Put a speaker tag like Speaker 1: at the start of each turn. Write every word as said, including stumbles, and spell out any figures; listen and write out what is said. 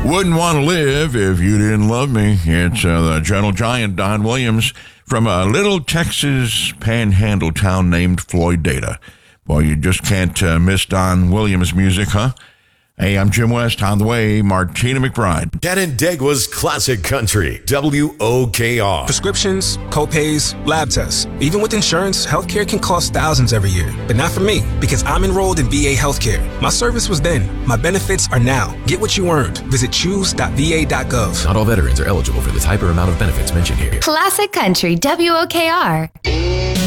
Speaker 1: Wouldn't want to live if you didn't love me. It's uh, the gentle giant Don Williams from a little Texas panhandle town named Floydada. Boy, you just can't uh, miss Don Williams' music, huh? Hey, I'm Jim West. On the way, Martina McBride.
Speaker 2: Canandaigua's Classic Country, W O K R.
Speaker 3: Prescriptions, co-pays, lab tests. Even with insurance, healthcare can cost thousands every year. But not for me, because I'm enrolled in V A Healthcare. My service was then. My benefits are now. Get what you earned. Visit choose dot v a dot gov.
Speaker 4: Not all veterans are eligible for the type or amount of benefits mentioned here.
Speaker 5: Classic Country, W O K R.